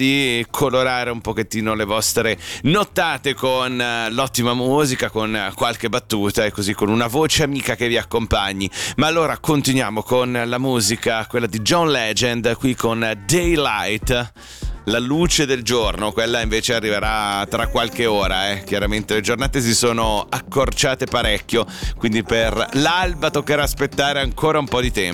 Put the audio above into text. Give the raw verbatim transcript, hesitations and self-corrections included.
di colorare un pochettino le vostre nottate con uh, l'ottima musica, con uh, qualche battuta e così con una voce amica che vi accompagni. Ma allora continuiamo con la musica, quella di John Legend, qui con Daylight, la luce del giorno. Quella invece arriverà tra qualche ora, eh. Chiaramente le giornate si sono accorciate parecchio, quindi per l'alba toccherà aspettare ancora un po' di tempo.